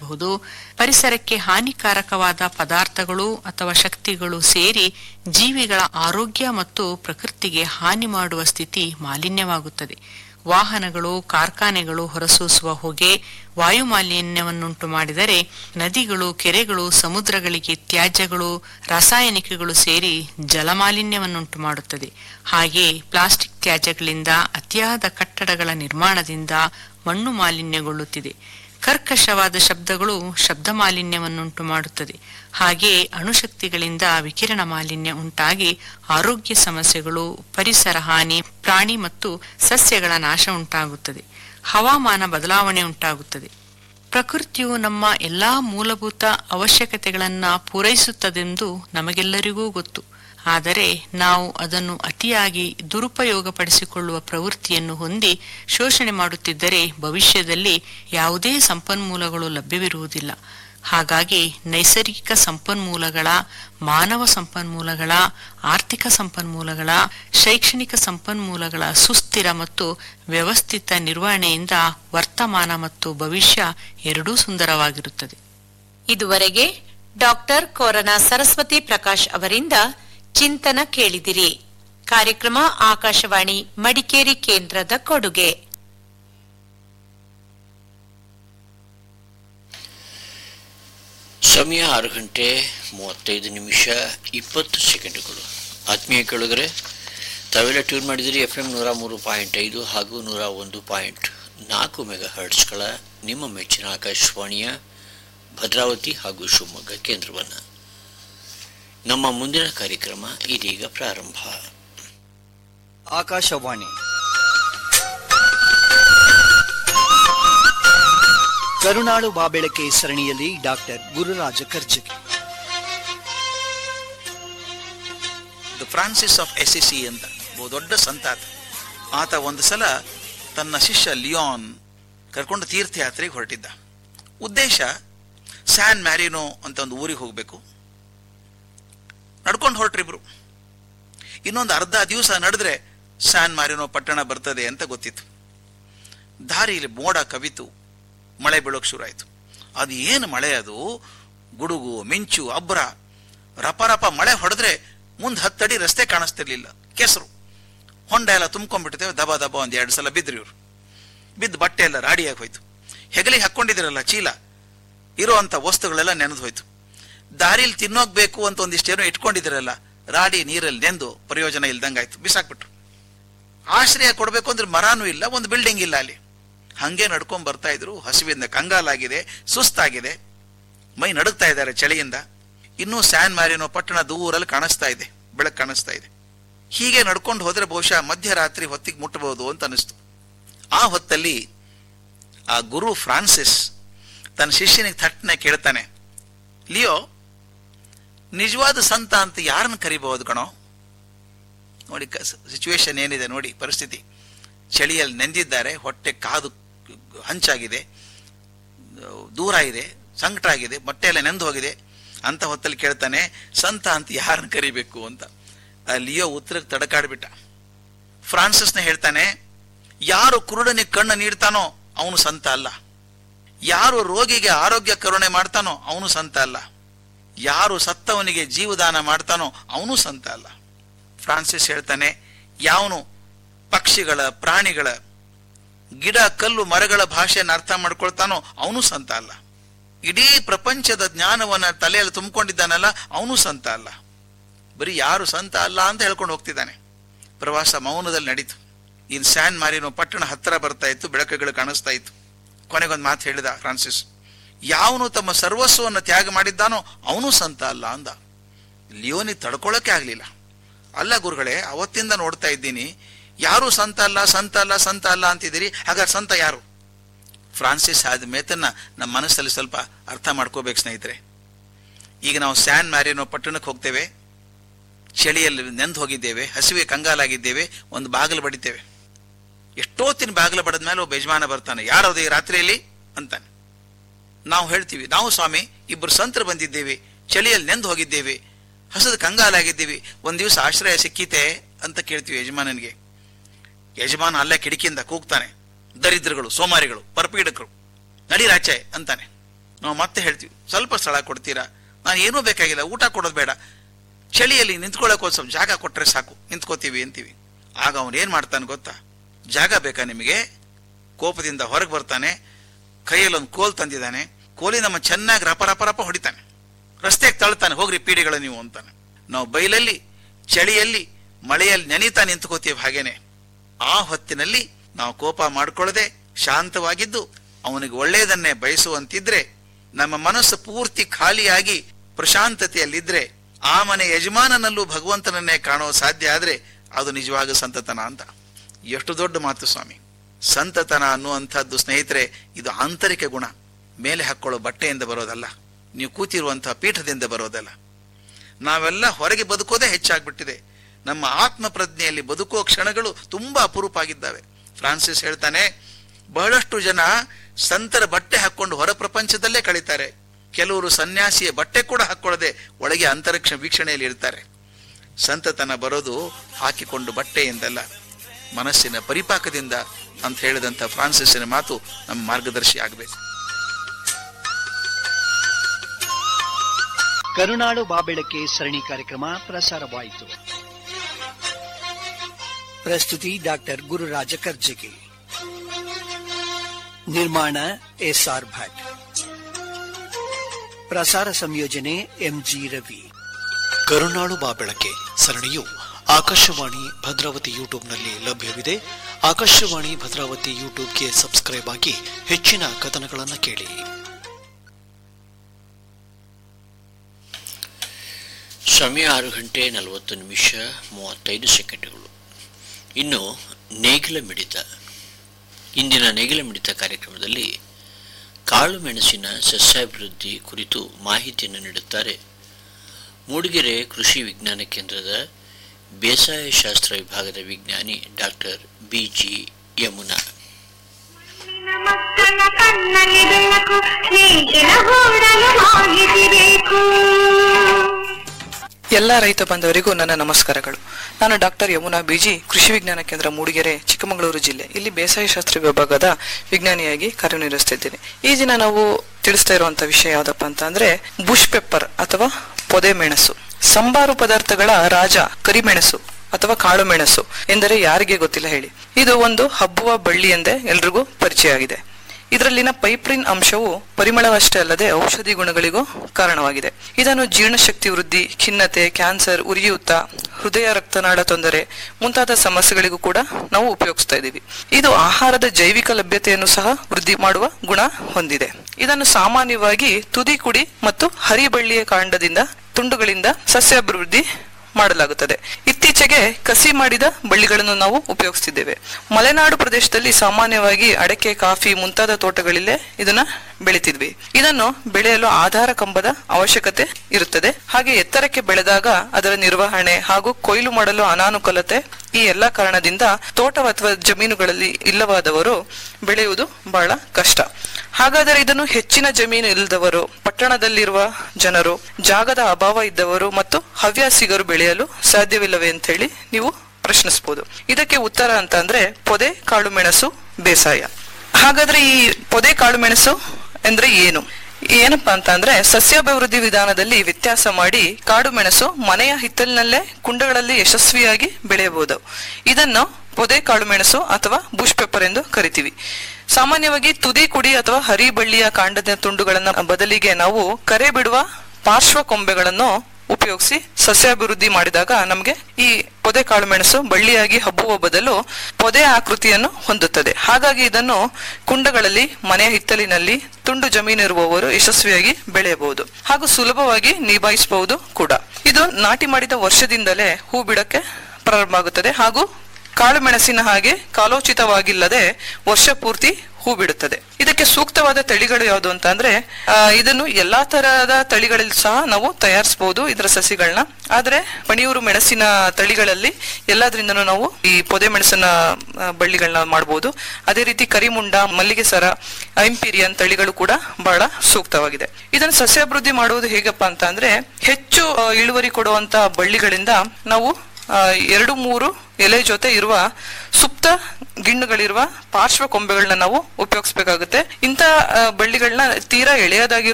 ಮಾಡಬಹುದು. ಪರಿಸರಕ್ಕೆ ಹಾನಿಕಾರಕವಾದ ಪದಾರ್ಥಗಳು ಅಥವಾ ಶಕ್ತಿಗಳು ಸೇರಿ ಜೀವಿಗಳ ಆರೋಗ್ಯ ಮತ್ತು ಪ್ರಕೃತಿಗೆ ಹಾನಿ ಮಾಡುವ ಸ್ಥಿತಿ ಮಾಲಿನ್ಯವಾಗುತ್ತದೆ. ವಾಹನಗಳು, ಕಾರ್ಖಾನೆಗಳು ಹೊರಸೂಸುವ ಹೊಗೆ ವಾಯು ಮಾಲಿನ್ಯವನ್ನುಂಟು ಮಾಡಿದರೆ ನದಿಗಳು, ಕೆರೆಗಳು, ಸಮುದ್ರಗಳಿಗೆ ತ್ಯಾಜ್ಯಗಳು, ರಾಸಾಯನಿಕಗಳು ಸೇರಿ ಜಲಮಾಲಿನ್ಯವನ್ನುಂಟು ಮಾಡುತ್ತದೆ. ಹಾಗೆಯೇ ಪ್ಲಾಸ್ಟಿಕ್ ತ್ಯಾಜ್ಯಗಳಿಂದ ಅತಿಯಾದ ಕಟ್ಟಡಗಳ ನಿರ್ಮಾಣದಿಂದ ಮಣ್ಣು ಮಾಲಿನ್ಯಗೊಳ್ಳುತ್ತಿದೆ. ಕರ್ಕಶವಾದ ಶಬ್ದಗಳು ಶಬ್ದ ಮಾಲಿನ್ಯವನ್ನುಂಟು ಮಾಡುತ್ತದೆ. ಹಾಗೆಯೇ ಅಣುಶಕ್ತಿಗಳಿಂದ ವಿಕಿರಣ ಮಾಲಿನ್ಯ ಉಂಟಾಗಿ ಆರೋಗ್ಯ ಸಮಸ್ಯೆಗಳು, ಪರಿಸರ ಹಾನಿ, ಪ್ರಾಣಿ ಮತ್ತು ಸಸ್ಯಗಳ ನಾಶ ಉಂಟಾಗುತ್ತದೆ. ಹವಾಮಾನ ಬದಲಾವಣೆ ಉಂಟಾಗುತ್ತದೆ. ಪ್ರಕೃತಿಯು ನಮ್ಮ ಎಲ್ಲಾ ಮೂಲಭೂತ ಅವಶ್ಯಕತೆಗಳನ್ನು ಪೂರೈಸುತ್ತದೆಂದು ನಮಗೆಲ್ಲರಿಗೂ ಗೊತ್ತು. ಆದರೆ ನಾವು ಅದನ್ನು ಅತಿಯಾಗಿ ದುರುಪಯೋಗಪಡಿಸಿಕೊಳ್ಳುವ ಪ್ರವೃತ್ತಿಯನ್ನು ಹೊಂದಿ ಶೋಷಣೆ ಮಾಡುತ್ತಿದ್ದರೆ ಭವಿಷ್ಯದಲ್ಲಿ ಯಾವುದೇ ಸಂಪನ್ಮೂಲಗಳು ಲಭ್ಯವಿರುವುದಿಲ್ಲ. ಹಾಗಾಗಿ ನೈಸರ್ಗಿಕ ಸಂಪನ್ಮೂಲಗಳ, ಮಾನವ ಸಂಪನ್ಮೂಲಗಳ, ಆರ್ಥಿಕ ಸಂಪನ್ಮೂಲಗಳ, ಶೈಕ್ಷಣಿಕ ಸಂಪನ್ಮೂಲಗಳ ಸುಸ್ಥಿರ ಮತ್ತು ವ್ಯವಸ್ಥಿತ ನಿರ್ವಹಣೆಯಿಂದ ವರ್ತಮಾನ ಮತ್ತು ಭವಿಷ್ಯ ಎರಡೂ ಸುಂದರವಾಗಿರುತ್ತದೆ. ಇದುವರೆಗೆ ಡಾಕ್ಟರ್ ಕೋರನ ಸರಸ್ವತಿ ಪ್ರಕಾಶ್ ಅವರಿಂದ ಚಿಂತನ ಕೇಳಿದಿರಿ. ಕಾರ್ಯಕ್ರಮ ಆಕಾಶವಾಣಿ ಮಡಿಕೇರಿ ಕೇಂದ್ರದ ಕೊಡುಗೆ. ಸಮಯ 6:35 ಆತ್ಮೀಯ ಕೇಳುಗರೆ, ತಾವೆಲ್ಲ ಟ್ಯೂನ್ ಮಾಡಿದಿರಿ FM 103.5 ಹಾಗೂ 101.4 ಮೆಗಾಹರ್ಟ್ಸ್ಗಳ ನಿಮ್ಮ ಮೆಚ್ಚಿನ ಆಕಾಶವಾಣಿಯ ಭದ್ರಾವತಿ ಹಾಗೂ ಶಿವಮೊಗ್ಗ ಕೇಂದ್ರವನ್ನು. ನಮ್ಮ ಮುಂದಿನ ಕಾರ್ಯಕ್ರಮ ಇದೀಗ ಪ್ರಾರಂಭ. ಆಕಾಶವಾಣಿ ಕರುನಾಡು ಬಾಬೆಳಕೆ ಸರಣಿಯಲ್ಲಿ doctor Gururaja Karjagi. Francis of ACC ಅಂತ ದೊಡ್ಡ ಸಂತಾತ. ಆತ ಒಂದು ಸಲ ತನ್ನ ಶಿಷ್ಯ ಲಿಯೋನ್ ಕರ್ಕೊಂಡು ತೀರ್ಥಯಾತ್ರೆಗೆ ಹೊರಟಿದ್ದ. ಉದ್ದೇಶ ಸ್ಯಾನ್ ಮ್ಯಾರಿನೋ ಅಂತ ಒಂದು ಊರಿಗೆ ಹೋಗಬೇಕು. ನಡ್ಕೊಂಡು ಹೊರಟ್ರಿಬ್ರು. ಇನ್ನೊಂದು ಅರ್ಧ ದಿವಸ ನಡೆದ್ರೆ ಸ್ಯಾನ್ ಮ್ಯಾರಿನೋ ಪಟ್ಟಣ ಬರ್ತದೆ ಅಂತ ಗೊತ್ತಿತ್ತು. ದಾರಿಯಲ್ಲಿ ಮೋಡ ಕವಿತು, ಮಳೆ ಬೀಳೋಕೆ ಶುರು ಆಯಿತು. ಅದು ಏನು ಮಳೆ ಅದು! ಗುಡುಗು, ಮಿಂಚು, ಅಬ್ಬರ, ರಪ ಮಳೆ ಹೊಡೆದ್ರೆ ಮುಂದೆ 10 ಅಡಿ ರಸ್ತೆ ಕಾಣಿಸ್ತಿರ್ಲಿಲ್ಲ. ಕೆಸರು, ಹೊಂಡ ಎಲ್ಲ ತುಂಬ್ಕೊಂಡ್ಬಿಟ್ಟಿದ್ದೇವೆ. ದಬ ದಬ 1-2 ಸಲ ಬಿದ್ದರು ಇವರು. ಬಿದ್ದು ಬಟ್ಟೆ ಎಲ್ಲ ರಾಡಿಯಾಗಿ ಹೋಯ್ತು. ಹೆಗಲಿಗೆ ಹಾಕ್ಕೊಂಡಿದ್ರಲ್ಲ ಚೀಲ, ಇರೋಂಥ ವಸ್ತುಗಳೆಲ್ಲ ನೆನೆದು ಹೋಯ್ತು. ದಾರಿಲಿ ತಿನ್ನೋಗ್ಬೇಕು ಅಂತ ಒಂದಿಷ್ಟೇನೋ ಇಟ್ಕೊಂಡಿದ್ರಲ್ಲ, ರಾಡಿ ನೀರಲ್ಲಿ ನೆಂದು ಪ್ರಯೋಜನ ಇಲ್ದಂಗಾಯ್ತು, ಬಿಸಾಕ್ಬಿಟ್ರು. ಆಶ್ರಯ ಕೊಡಬೇಕು ಅಂದ್ರೆ ಮರಾನೂ ಇಲ್ಲ, ಒಂದು ಬಿಲ್ಡಿಂಗ್ ಇಲ್ಲ ಅಲ್ಲಿ. ಹಂಗೆ ನಡ್ಕೊಂಡ್ ಬರ್ತಾ ಇದ್ರು. ಹಸಿವಿಂದ ಕಂಗಾಲಾಗಿದೆ, ಸುಸ್ತಾಗಿದೆ, ಮೈ ನಡುಗ್ತಾ ಇದ್ದಾರೆ ಚಳಿಯಿಂದ. ಇನ್ನೂ ಸ್ಯಾನ್ ಮ್ಯಾರಿನೋ ಪಟ್ಟಣ ದೂರಲ್ಲಿ ಕಾಣಿಸ್ತಾ ಇದೆ, ಬೆಳಕು ಕಾಣಿಸ್ತಾ ಇದೆ. ಹೀಗೆ ನಡ್ಕೊಂಡು ಹೋದ್ರೆ ಬಹುಶಃ ಮಧ್ಯರಾತ್ರಿ ಹೊತ್ತಿಗೆ ಮುಟ್ಟಬಹುದು ಅಂತ ಅನಿಸ್ತು. ಆ ಹೊತ್ತಲ್ಲಿ ಆ ಗುರು ಫ್ರಾನ್ಸಿಸ್ ತನ್ನ ಶಿಷ್ಯನಿಗೆ ಥಟ್ಟನೆ ಕೇಳ್ತಾನೆ, ಲಿಯೋ, ನಿಜವಾದ ಸಂತ ಅಂತ ಯಾರನ್ನು ಕರಿಬಹುದು ಕಣೋ? ನೋಡಿ ಸಿಚುವೇಶನ್ ಏನಿದೆ ನೋಡಿ, ಪರಿಸ್ಥಿತಿ. ಚಳಿಯಲ್ಲಿ ನೆಂದಿದ್ದಾರೆ, ಹೊಟ್ಟೆ ಕಾದು ಹಂಚಾಗಿದೆ, ದೂರ ಇದೆ, ಸಂಕಟ ಆಗಿದೆ, ಬಟ್ಟೆ ಎಲ್ಲ ನೆಂದು ಹೋಗಿದೆ. ಅಂತ ಹೊತ್ತಲ್ಲಿ ಕೇಳ್ತಾನೆ, ಸಂತ ಅಂತ ಯಾರನ್ನು ಕರಿಬೇಕು ಅಂತ. ಲಿಯೋ ಉತ್ತರಕ್ಕೆ ತಡಕಾಡ್ಬಿಟ್ಟ. ಫ್ರಾನ್ಸಿಸ್ನ ಹೇಳ್ತಾನೆ, ಯಾರು ಕುರುಡನಿಗೆ ಕಣ್ಣು ನೀಡ್ತಾನೋ ಅವನು ಸಂತ ಅಲ್ಲ. ಯಾರು ರೋಗಿಗೆ ಆರೋಗ್ಯ ಕರುಣೆ ಮಾಡ್ತಾನೋ ಅವನು ಸಂತ ಅಲ್ಲ. ಯಾರು ಸತ್ತವನಿಗೆ ಜೀವದಾನ ಮಾಡ್ತಾನೋ ಅವನು ಸಂತ ಅಲ್ಲ. ಫ್ರಾನ್ಸಿಸ್ ಹೇಳ್ತಾನೆ, ಯಾವನು ಪಕ್ಷಿಗಳ, ಪ್ರಾಣಿಗಳ, ಗಿಡ, ಕಲ್ಲು, ಮರಗಳ ಭಾಷೆಯನ್ನು ಅರ್ಥ ಮಾಡ್ಕೊಳ್ತಾನೋ ಅವನು ಸಂತ ಅಲ್ಲ. ಇಡೀ ಪ್ರಪಂಚದ ಜ್ಞಾನವನ್ನ ತಲೆಯಲ್ಲಿ ತುಂಬಿಕೊಂಡಿದ್ದಾನಲ್ಲ ಅವನು ಸಂತ ಅಲ್ಲ. ಬರೀ ಯಾರು ಸಂತ ಅಲ್ಲ ಅಂತ ಹೇಳ್ಕೊಂಡು ಹೋಗ್ತಿದ್ದಾನೆ. ಪ್ರವಾಸ ಮೌನದಲ್ಲಿ ನಡೀತು. ಇನ್ ಸ್ಯಾನ್ ಮ್ಯಾರಿನೋ ಪಟ್ಟಣ ಹತ್ತಿರ ಬರ್ತಾ ಇತ್ತು, ಬೆಳಕುಗಳು ಕಾಣಿಸ್ತಾ ಇತ್ತು. ಕೊನೆಗೊಂದು ಮಾತು ಹೇಳಿದ ಫ್ರಾನ್ಸಿಸ್, ಯಾವನು ತಮ್ಮ ಸರ್ವಸ್ವವನ್ನು ತ್ಯಾಗ ಮಾಡಿದ್ದಾನೋ ಅವನು ಸಂತ ಅಲ್ಲ ಅಂದ. ಲಿಯೋನಿಗೆ ತಡ್ಕೊಳ್ಳೋಕೆ ಆಗ್ಲಿಲ್ಲ. ಅಲ್ಲ ಗುರುಗಳೇ, ಅವತ್ತಿಂದ ನೋಡ್ತಾ ಇದ್ದೀನಿ, ಯಾರು ಸಂತ ಅಲ್ಲ, ಸಂತ ಅಲ್ಲ, ಸಂತ ಅಲ್ಲ ಅಂತಿದ್ದೀರಿ, ಹಾಗಾದ್ರೆ ಸಂತ ಯಾರು? ಫ್ರಾನ್ಸಿಸ್ ಆದ ಮೇತನ್ನ ನಮ್ಮ ಮನಸ್ಸಲ್ಲಿ ಸ್ವಲ್ಪ ಅರ್ಥ ಮಾಡ್ಕೋಬೇಕು ಸ್ನೇಹಿತರೆ. ಈಗ ನಾವು ಸ್ಯಾನ್ ಮ್ಯಾರಿನೋ ಪಟ್ಟಣಕ್ಕೆ ಹೋಗ್ತೇವೆ, ಚಳಿಯಲ್ಲಿ ನೆಂದು ಹೋಗಿದ್ದೇವೆ, ಹಸಿವೆ ಕಂಗಾಲಾಗಿದ್ದೇವೆ, ಒಂದು ಬಾಗಿಲು ಬಡಿತೇವೆ. ಎಷ್ಟೊತ್ತಿನ ಬಾಗಿಲು ಬಡದ ಮೇಲೆ ಒಬ್ಬ ಯಜಮಾನ ಬರ್ತಾನೆ, ಯಾರದು ಈ ರಾತ್ರಿಯಲ್ಲಿ ಅಂತಾನೆ. ನಾವು ಹೇಳ್ತೀವಿ, ನಾವು ಸ್ವಾಮಿ ಇಬ್ಬರು ಸಂತರು ಬಂದಿದ್ದೇವೆ, ಚಳಿಯಲ್ಲಿ ನೆಂದು ಹೋಗಿದ್ದೇವೆ, ಹಸದ ಕಂಗಾಲಾಗಿದ್ದೀವಿ, ಒಂದ್ ದಿವಸ ಆಶ್ರಯ ಸಿಕ್ಕಿತೆ ಅಂತ ಕೇಳ್ತೀವಿ ಯಜಮಾನನಿಗೆ. ಯಜಮಾನ ಅಲ್ಲೇ ಕಿಟಕಿಯಿಂದ ಕೂಗ್ತಾನೆ, ದರಿದ್ರಗಳು, ಸೋಮಾರಿಗಳು, ಪರಪೀಡಕರು, ನಡೀರಾಚೆ ಅಂತಾನೆ. ನಾವು ಮತ್ತೆ ಹೇಳ್ತೀವಿ, ಸ್ವಲ್ಪ ಸ್ಥಳ ಕೊಡ್ತೀರಾ? ನಾನು ಏನೂ ಬೇಕಾಗಿಲ್ಲ, ಊಟ ಕೊಡೋದು ಬೇಡ, ಚಳಿಯಲ್ಲಿ ನಿಂತ್ಕೊಳ್ಳೋಕೆ ಒಂದು ಸ್ವಲ್ಪ ಜಾಗ ಕೊಟ್ಟರೆ ಸಾಕು, ನಿಂತ್ಕೋತೀವಿ ಅಂತೀವಿ. ಆಗ ಅವನು ಏನು ಮಾಡ್ತಾನೆ ಗೊತ್ತಾ? ಜಾಗ ಬೇಕಾ ನಿಮಗೆ? ಕೋಪದಿಂದ ಹೊರಗೆ ಬರ್ತಾನೆ, ಕೈಯಲ್ಲೊಂದು ಕೋಲ್ ತಂದಿದ್ದಾನೆ, ಕೋಲಿ ನಮ್ಮ ಚೆನ್ನಾಗಿ ರಪ ರಪ ರಪ ಹೊಡಿತಾನೆ, ರಸ್ತೆಗೆ ತಳ್ತಾನೆ, ಹೋಗ್ರಿ ಪೀಡಿಗಳು ನೀವು ಅಂತಾನೆ. ನಾವು ಬೈಲಲ್ಲಿ, ಚಳಿಯಲ್ಲಿ, ಮಳೆಯಲ್ಲಿ ನೆನೀತಾ ನಿಂತ್ಕೋತೀವಿ. ಹಾಗೇನೆ ಆ ಹೊತ್ತಿನಲ್ಲಿ ನಾವು ಕೋಪ ಮಾಡ್ಕೊಳ್ಳದೆ ಶಾಂತವಾಗಿದ್ದು ಅವನಿಗೆ ಒಳ್ಳೆಯದನ್ನೇ ಬಯಸುವಂತಿದ್ರೆ, ನಮ್ಮ ಮನಸ್ಸು ಪೂರ್ತಿ ಖಾಲಿಯಾಗಿ ಪ್ರಶಾಂತತೆಯಲ್ಲಿದ್ರೆ, ಆ ಮನೆ ಯಜಮಾನನಲ್ಲೂ ಭಗವಂತನನ್ನೇ ಕಾಣೋ ಸಾಧ್ಯ ಆದ್ರೆ ಅದು ನಿಜವಾಗ ಸಂತತನ ಅಂತ. ಎಷ್ಟು ದೊಡ್ಡ ಮಾತು ಸ್ವಾಮಿ. ಸಂತತನ ಅನ್ನುವಂಥದ್ದು ಸ್ನೇಹಿತರೆ, ಇದು ಆಂತರಿಕ ಗುಣ, ಮೇಲೆ ಹಾಕೊಳ್ಳೋ ಬಟ್ಟೆಯಿಂದ ಬರೋದಲ್ಲ, ನೀವು ಕೂತಿರುವಂತಹ ಪೀಠದಿಂದ ಬರೋದಲ್ಲ. ನಾವೆಲ್ಲ ಹೊರಗೆ ಬದುಕೋದೇ ಹೆಚ್ಚಾಗ್ಬಿಟ್ಟಿದೆ. ನಮ್ಮ ಆತ್ಮ ಪ್ರಜ್ಞೆಯಲ್ಲಿ ಬದುಕೋ ಕ್ಷಣಗಳು ತುಂಬಾ ಅಪರೂಪ ಆಗಿದ್ದಾವೆ. ಫ್ರಾನ್ಸಿಸ್ ಹೇಳ್ತಾನೆ, ಬಹಳಷ್ಟು ಜನ ಸಂತರ ಬಟ್ಟೆ ಹಾಕೊಂಡು ಹೊರ ಪ್ರಪಂಚದಲ್ಲೇ ಕಳೀತಾರೆ, ಕೆಲವರು ಸನ್ಯಾಸಿಯ ಬಟ್ಟೆ ಕೂಡ ಹಾಕೊಳ್ಳದೆ ಒಳಗೆ ಅಂತರಿಕ್ಷ ವೀಕ್ಷಣೆಯಲ್ಲಿ ಇರ್ತಾರೆ. ಸಂತತನ ಬರೋದು ಹಾಕಿಕೊಂಡು ಬಟ್ಟೆಯಿಂದಲ್ಲ, ಮನಸ್ಸಿನ ಪರಿಪಾಕದಿಂದ ಅಂತ ಹೇಳಿದಂಥ ಫ್ರಾನ್ಸಿಸ್ಸಿನ ಮಾತು ನಮ್ಮ ಮಾರ್ಗದರ್ಶಿ ಆಗಬೇಕು. ಕರುನಾಡು ಬಾಬೆಳಕೆ ಸರಣಿ ಕಾರ್ಯಕ್ರಮ ಪ್ರಸಾರವಾಯಿತು. ಪ್ರಸ್ತುತಿ ಡಾಕ್ಟರ್ ಗುರುರಾಜ ಕರ್ಜಗಿ, ನಿರ್ಮಾಣ SR ಭಟ್, ಪ್ರಸಾರ ಸಂಯೋಜನೆ MG ರವಿ. ಕರುನಾಡು ಬಾಬೆಳಕೆ ಸರಣಿಯು ಆಕಾಶವಾಣಿ ಭದ್ರಾವತಿ ಯೂಟ್ಯೂಬ್ನಲ್ಲಿ ಲಭ್ಯವಿದೆ. ಆಕಾಶವಾಣಿ ಭದ್ರಾವತಿ ಯೂಟ್ಯೂಬ್ಗೆ ಸಬ್ಸ್ಕ್ರೈಬ್ ಆಗಿ ಹೆಚ್ಚಿನ ಕಥನಗಳನ್ನು ಕೇಳಿ. ಸಮಯ 6:40:35. ಇನ್ನು ನೇಗಿಲ ಮಿಡಿತ. ಇಂದಿನ ನೇಗಿಲ ಮಿಡಿತ ಕಾರ್ಯಕ್ರಮದಲ್ಲಿ ಕಾಳು ಮೆಣಸಿನ ಸಸ್ಯಾಭಿವೃದ್ಧಿ ಕುರಿತು ಮಾಹಿತಿಯನ್ನು ನೀಡುತ್ತಾರೆ ಮೂಡಿಗೆರೆ ಕೃಷಿ ವಿಜ್ಞಾನ ಕೇಂದ್ರದ ಬೇಸಾಯ ಶಾಸ್ತ್ರ ವಿಭಾಗದ ವಿಜ್ಞಾನಿ ಡಾಕ್ಟರ್ BG ಯಮುನಾ. ಎಲ್ಲ ರೈತ ಬಾಂಧವರಿಗೂ ನನ್ನ ನಮಸ್ಕಾರಗಳು. ನಾನು ಡಾಕ್ಟರ್ ಯಮುನಾ BG, ಕೃಷಿ ವಿಜ್ಞಾನ ಕೇಂದ್ರ ಮೂಡಿಗೆರೆ, ಚಿಕ್ಕಮಗಳೂರು ಜಿಲ್ಲೆ, ಇಲ್ಲಿ ಬೇಸಾಯ ಶಾಸ್ತ್ರ ವಿಭಾಗದ ವಿಜ್ಞಾನಿಯಾಗಿ ಕಾರ್ಯನಿರ್ವಹಿಸುತ್ತಿದ್ದೇನೆ. ಈ ದಿನ ನಾವು ತಿಳಿಸ್ತಾ ಇರುವಂತಹ ವಿಷಯ ಯಾವ್ದಪ್ಪ ಅಂತ ಅಂದ್ರೆ ಬುಷ್ ಪೆಪ್ಪರ್ ಅಥವಾ ಪೊದೆ ಮೆಣಸು. ಸಂಬಾರು ಪದಾರ್ಥಗಳ ರಾಜ ಕರಿಮೆಣಸು ಅಥವಾ ಕಾಳು ಮೆಣಸು ಎಂದರೆ ಯಾರಿಗೆ ಗೊತ್ತಿಲ್ಲ ಹೇಳಿ. ಇದು ಒಂದು ಹಬ್ಬುವ ಬಳ್ಳಿ ಎಂದೇ ಎಲ್ರಿಗೂ ಪರಿಚಯ ಆಗಿದೆ. ಇದರಲ್ಲಿನ ಪೈಪ್ರಿನ್ ಅಂಶವು ಪರಿಮಳವಷ್ಟೇ ಅಲ್ಲದೆ ಔಷಧಿ ಗುಣಗಳಿಗೂ ಕಾರಣವಾಗಿದೆ. ಇದನ್ನು ಜೀರ್ಣಶಕ್ತಿ ವೃದ್ಧಿ, ಖಿನ್ನತೆ, ಕ್ಯಾನ್ಸರ್, ಉರಿಯೂತ, ಹೃದಯ ರಕ್ತನಾಳ ತೊಂದರೆ ಮುಂತಾದ ಸಮಸ್ಯೆಗಳಿಗೂ ಕೂಡ ನಾವು ಉಪಯೋಗಿಸ್ತಾ ಇದ್ದೀವಿ. ಇದು ಆಹಾರದ ಜೈವಿಕ ಲಭ್ಯತೆಯನ್ನು ಸಹ ವೃದ್ಧಿ ಮಾಡುವ ಗುಣ ಹೊಂದಿದೆ. ಇದನ್ನು ಸಾಮಾನ್ಯವಾಗಿ ತುದಿ ಕುಡಿ ಮತ್ತು ಹರಿಬಳ್ಳಿಯ ಕಾಂಡದಿಂದ ತುಂಡುಗಳಿಂದ ಸಸ್ಯಾಭಿವೃದ್ಧಿ ಮಾಡಲಾಗುತ್ತದೆ. ಇತ್ತೀಚೆಗೆ ಕಸಿ ಮಾಡಿದ ಬಳ್ಳಿಗಳನ್ನು ನಾವು ಉಪಯೋಗಿಸುತ್ತಿದ್ದೇವೆ. ಮಲೆನಾಡು ಪ್ರದೇಶದಲ್ಲಿ ಸಾಮಾನ್ಯವಾಗಿ ಅಡಕೆ, ಕಾಫಿ ಮುಂತಾದ ತೋಟಗಳಲ್ಲೇ ಇದನ್ನ ಬೆಳಿತಿದ್ವಿ. ಇದನ್ನು ಬೆಳೆಯಲು ಆಧಾರ ಕಂಬದ ಅವಶ್ಯಕತೆ ಇರುತ್ತದೆ. ಹಾಗೆ ಎತ್ತರಕ್ಕೆ ಬೆಳೆದಾಗ ಅದರ ನಿರ್ವಹಣೆ ಹಾಗೂ ಕೊಯ್ಲು ಮಾಡಲು ಅನಾನುಕೂಲತೆ, ಈ ಎಲ್ಲಾ ಕಾರಣದಿಂದ ತೋಟ ಅಥವಾ ಜಮೀನುಗಳಲ್ಲಿ ಇಲ್ಲವಾದವರು ಬೆಳೆಯುವುದು ಬಹಳ ಕಷ್ಟ. ಹಾಗಾದರೆ ಇದನ್ನು ಹೆಚ್ಚಿನ ಜಮೀನು ಇಲ್ಲದವರು, ಪಟ್ಟಣದಲ್ಲಿರುವ ಜನರು, ಜಾಗದ ಅಭಾವ ಇದ್ದವರು ಮತ್ತು ಹವ್ಯಾಸಿಗರು ಬೆಳೆಯಲು ಸಾಧ್ಯವಿಲ್ಲವೇ ಅಂತ ಹೇಳಿ ನೀವು ಪ್ರಶ್ನಿಸಬಹುದು. ಇದಕ್ಕೆ ಉತ್ತರ ಅಂತ ಅಂದ್ರೆ ಪೊದೆ ಕಾಳು ಮೆಣಸು ಬೇಸಾಯ. ಹಾಗಾದ್ರೆ ಈ ಪೊದೆ ಕಾಳು ಮೆಣಸು ಅಂದ್ರೆ ಏನು? ಏನಪ್ಪಾ ಅಂತ ಅಂದ್ರೆ ಸಸ್ಯಾಭಿವೃದ್ಧಿ ವಿಧಾನದಲ್ಲಿ ವ್ಯತ್ಯಾಸ ಮಾಡಿ ಕಾಡು ಮೆಣಸು ಮನೆಯ ಹಿತ್ತಲಿನಲ್ಲೇ ಕುಂಡಗಳಲ್ಲಿ ಯಶಸ್ವಿಯಾಗಿ ಬೆಳೆಯಬಹುದು. ಇದನ್ನು ಪೊದೆ ಕಾಳು ಮೆಣಸು ಅಥವಾ ಬುಷ್ ಪೆಪ್ಪರ್ ಎಂದು ಕರಿತೀವಿ. ಸಾಮಾನ್ಯವಾಗಿ ತುದಿ ಕುಡಿ ಅಥವಾ ಹರಿಬಳ್ಳಿಯ ಕಾಂಡದ ತುಂಡುಗಳನ್ನ ಬದಲಿಗೆ ನಾವು ಕರೆ ಬಿಡುವ ಪಾರ್ಶ್ವ ಕೊಂಬೆಗಳನ್ನು ಉಪಯೋಗಿಸಿ ಸಸ್ಯಾಭಿವೃದ್ಧಿ ಮಾಡಿದಾಗ ನಮಗೆ ಈ ಪೊದೆ ಕಾಳು ಮೆಣಸು ಬಳ್ಳಿಯಾಗಿ ಹಬ್ಬುವ ಬದಲು ಪೊದೆ ಆಕೃತಿಯನ್ನು ಹೊಂದುತ್ತದೆ. ಹಾಗಾಗಿ ಇದನ್ನು ಕುಂಡಗಳಲ್ಲಿ, ಮನೆಯ ಹಿತ್ತಲಿನಲ್ಲಿ ತುಂಡು ಜಮೀನು ಇರುವವರು ಯಶಸ್ವಿಯಾಗಿ ಬೆಳೆಯಬಹುದು ಹಾಗೂ ಸುಲಭವಾಗಿ ನಿಭಾಯಿಸಬಹುದು ಕೂಡ. ಇದು ನಾಟಿ ಮಾಡಿದ ವರ್ಷದಿಂದಲೇ ಹೂ ಬಿಡಕ್ಕೆ ಪ್ರಾರಂಭ ಆಗುತ್ತದೆ ಹಾಗೂ ಕಾಳು ಮೆಣಸಿನ ಹಾಗೆ ಕಾಲೋಚಿತವಾಗಿಲ್ಲದೆ ವರ್ಷ ಪೂರ್ತಿ ಹೂ ಬಿಡುತ್ತದೆ. ಇದಕ್ಕೆ ಸೂಕ್ತವಾದ ತಳಿಗಳು ಯಾವುದು ಅಂತ ಅಂದ್ರೆ ಇದನ್ನು ಎಲ್ಲಾ ತರಹದ ತಳಿಗಳಲ್ಲಿ ಸಹ ನಾವು ತಯಾರಿಸಬಹುದು ಇದರ ಸಸಿಗಳನ್ನ. ಆದ್ರೆ ಪಣಿಯೂರು ಮೆಣಸಿನ ತಳಿಗಳಲ್ಲಿ ಎಲ್ಲಾದ್ರಿಂದನೂ ನಾವು ಈ ಪೊದೆ ಮೆಣಸಿನ ಬಳ್ಳಿಗಳನ್ನ ಮಾಡಬಹುದು. ಅದೇ ರೀತಿ ಕರಿಮುಂಡ, ಮಲ್ಲಿಗೆ ಸರ, ಇಂಪೀರಿಯನ್ ತಳಿಗಳು ಕೂಡ ಬಹಳ ಸೂಕ್ತವಾಗಿದೆ. ಇದನ್ನು ಸಸ್ಯಾಭಿವೃದ್ಧಿ ಮಾಡುವುದು ಹೇಗಪ್ಪ ಅಂತ ಅಂದ್ರೆ ಹೆಚ್ಚು ಇಳುವರಿ ಕೊಡುವಂತ ಬಳ್ಳಿಗಳಿಂದ ನಾವು 2-3 ಎಲೆ ಜೊತೆ ಇರುವ ಸುಪ್ತ ಗಿಣ್ಣುಗಳಿರುವ ಪಾರ್ಶ್ವ ಕೊಂಬೆಗಳನ್ನ ನಾವು ಉಪಯೋಗಿಸಬೇಕಾಗುತ್ತೆ. ಇಂಥ ಬಳ್ಳಿಗಳನ್ನ ತೀರಾ ಎಳೆಯದಾಗಿ